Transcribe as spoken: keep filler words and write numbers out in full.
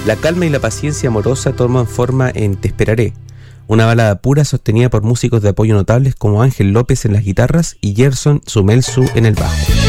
La calma y la paciencia amorosa toman forma en Te esperaré, una balada pura sostenida por músicos de apoyo notables como Ángel López en las guitarras y Gerson Sumelsu en el bajo.